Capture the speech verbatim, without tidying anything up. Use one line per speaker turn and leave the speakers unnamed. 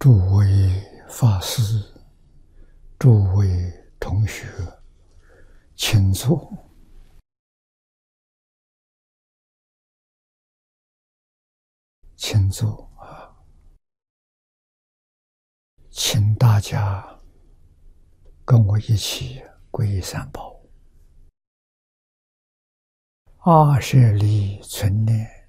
诸位法师，诸位同学，请坐。请坐啊！请大家跟我一起皈依三宝。阿舍利存念，